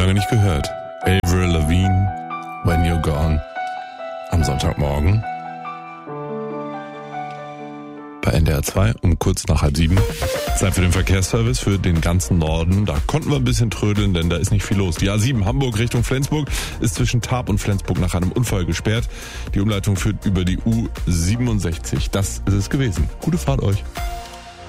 lange nicht gehört. Avril Lavigne, When You're Gone. Am Sonntagmorgen. Bei NDR 2 um kurz nach 6:30. Zeit für den Verkehrsservice für den ganzen Norden. Da konnten wir ein bisschen trödeln, denn da ist nicht viel los. Die A7 Hamburg Richtung Flensburg ist zwischen Tarp und Flensburg nach einem Unfall gesperrt. Die Umleitung führt über die U67. Das ist es gewesen. Gute Fahrt euch.